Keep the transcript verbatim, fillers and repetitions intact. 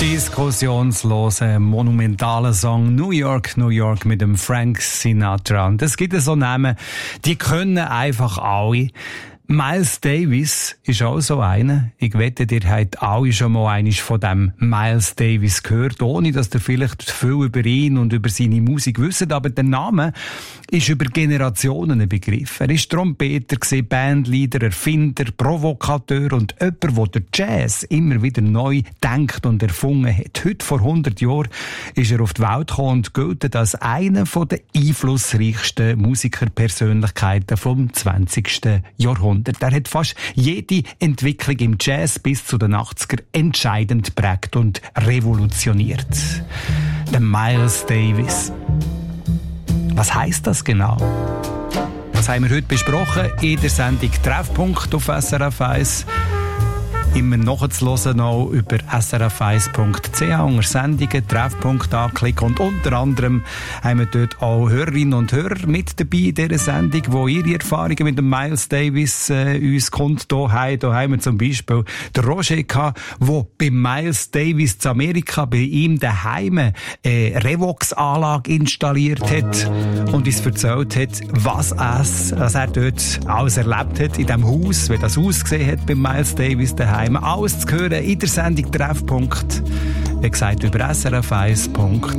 Diskussionslose, monumentale Song New York, New York mit dem Frank Sinatra. Und es gibt so Namen, die können einfach alle. Miles Davis ist auch so einer. Ich wette, ihr habt alle schon mal eines von dem Miles Davis gehört, ohne dass ihr vielleicht viel über ihn und über seine Musik wisst. Aber der Name ist über Generationen ein Begriff. Er war Trompeter, Bandleader, Erfinder, Provokateur und jemand, der den Jazz immer wieder neu denkt und erfunden hat. Heute, vor hundert Jahren, ist er auf die Welt gekommen und gilt als einer der einflussreichsten Musikerpersönlichkeiten vom zwanzigsten Jahrhundert. Er hat fast jede Entwicklung im Jazz bis zu den achtziger entscheidend geprägt und revolutioniert. Der Miles Davis. Was heisst das genau? Das haben wir heute besprochen in der Sendung Treffpunkt auf S R F eins. Immer nachzuhören auch über s r f eins punkt c h unter Sendungen, Treffpunkt anklicken. Und unter anderem haben wir dort auch Hörerinnen und Hörer mit dabei in dieser Sendung, die ihre Erfahrungen mit dem Miles Davis äh, uns kundgetan haben. Da haben wir zum Beispiel den Roger gehabt, der bei Miles Davis zu Amerika bei ihm daheim eine Revox-Anlage installiert hat und uns erzählt hat, was, es, was er dort alles erlebt hat in diesem Haus, wie das ausgesehen hat bei Miles Davis daheim. Alles zu hören in der Sendung Treffpunkt. Wie gesagt, über s r f eins punkt